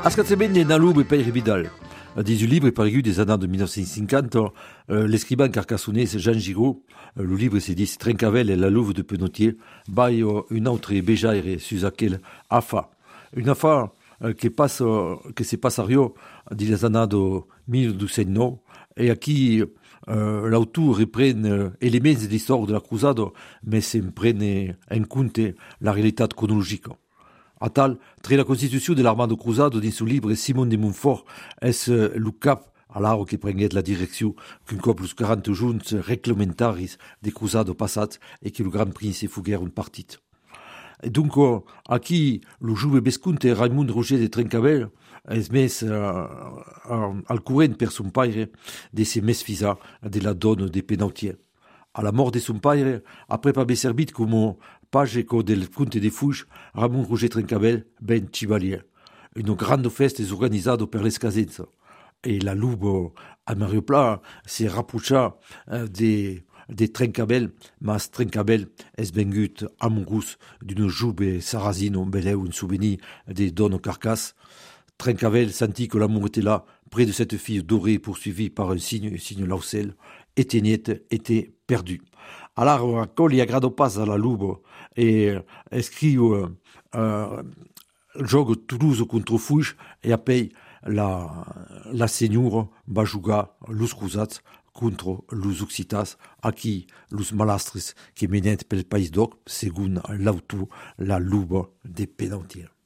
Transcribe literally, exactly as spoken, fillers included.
Ascazzamende na lube Peire Vidal. Dix livre est paru des années de mille neuf cent cinquante. Euh, L'escrivain carcassonnais Jean Giraud, euh, le livre c'est dit Trincavel et la louve de Penotier, baille euh, une autre béjaire sur laquelle Afa. Une affaire euh, qui passe, euh, qui se passe à Rio, des années de mille deux cent neuf, et à qui euh, l'auteur reprend euh, éléments de l'histoire de la croisade, mais se prenne en compte la réalité chronologique. A tal, tra la constitució de l'armada cruzado dins su libre Simon de Montfort es uh, lo cap a l'aro que prenguet la direcció qu'un cop los quaranta junts reglamentaris de cruzado passats e que lo Grand Prince foguer un partit. Et donc, uh, aquí, lo jove vesconte Raimund Roger de Trencavell es mes uh, uh, al corrent per son paire de se mesfisa de la donna de Penautier. A la mort de son père, après pas servit comme page del Conte de Fouche, Ramon Roger Trencavell ben chevalier. Une grande fête est organisée per les casenza. Et la loupe à Mario Pla se rapprocha de, de Trencavell, mas Trencavell es vengut amoureux d'une joube sarrasine beleu un souvenir de Don Carcasse. Trencavell sentit que l'amour était là, près de cette fille dorée poursuivie par un signe, un signe Lausel. Éteignette était perdu. Alors, quand il agrado pas à la loupe et écrit euh, euh, jogue Toulouse contre Fouche et après la, la seigneur va jouer los cruzats contre los occitas à qui los malastres qui menaient pel Pays d'Oc, según l'auto la loupe des Pédentiers.